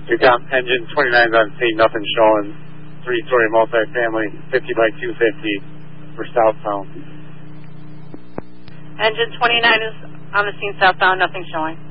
We've got engine 29's on scene, nothing showing. 3-story multifamily, 50 by 250 for southbound. Engine 29 is on the scene southbound, nothing showing.